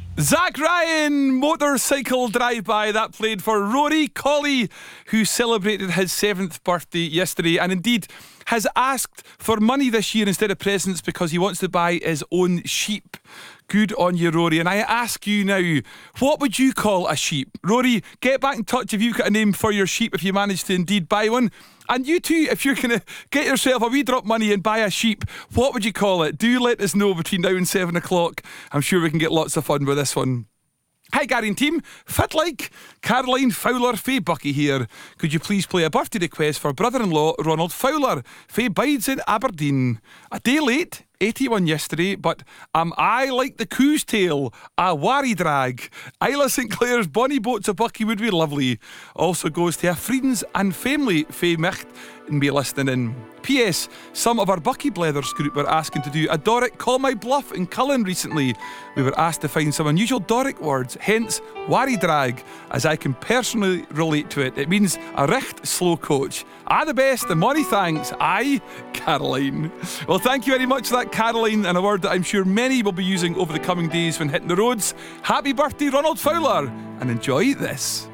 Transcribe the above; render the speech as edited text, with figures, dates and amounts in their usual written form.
Zach Ryan, motorcycle drive-by, that played for Rory Colley, who celebrated his 7th birthday yesterday and indeed has asked for money this year instead of presents because he wants to buy his own sheep. Good on you, Rory. And I ask you now, what would you call a sheep? Rory, get back in touch if you've got a name for your sheep, if you manage to indeed buy one. And you too, if you're going to get yourself a wee drop money and buy a sheep, what would you call it? Do let us know between now and 7 o'clock. I'm sure we can get lots of fun with this one. Hi Gary and team, fit like Caroline Fowler, Faye Bucky here. Could you please play a birthday request for brother-in-law Ronald Fowler? Faye bides in Aberdeen. A day late, 81 yesterday, but am I like the coo's tail, a wary drag? Isla St Clair's bonny boat to Bucky would be lovely. Also goes to her friends and family, Faye Micht, and be listening in. P.S. Some of our Bucky Blethers group were asking to do a Doric Call My Bluff in Cullen recently. We were asked to find some unusual Doric words, hence wary drag, as I can personally relate to it. It means a recht slow coach. The best and money thanks. Aye, Caroline. Well, thank you very much for that, Caroline, and a word that I'm sure many will be using over the coming days when hitting the roads. Happy birthday, Ronald Fowler, and enjoy this.